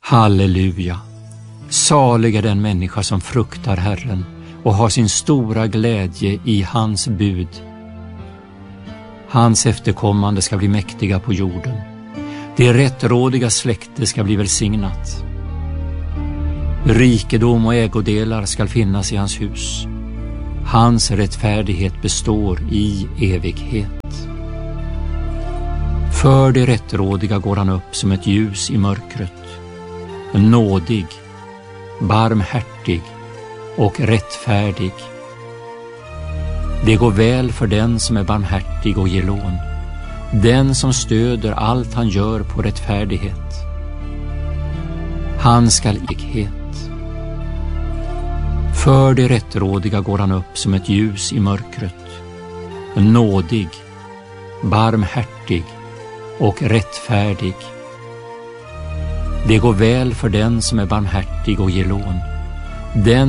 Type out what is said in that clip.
Halleluja! Salig är den människa som fruktar Herren och har sin stora glädje i hans bud. Hans efterkommande ska bli mäktiga på jorden. Det rättrådiga släkte ska bli välsignat. Rikedom och ägodelar ska finnas i hans hus. Hans rättfärdighet består i evighet. För det rättrådiga går han upp som ett ljus i mörkret. Nådig, barmhärtig och rättfärdig. Det går väl för den som är barmhärtig och ger lån. Den som stöder allt han gör på rättfärdighet. Han skall evighet. För det rättrådiga går han upp som ett ljus i mörkret. Nådig, barmhärtig och rättfärdig. Det går väl för den som är barmhärtig och ger lån. Den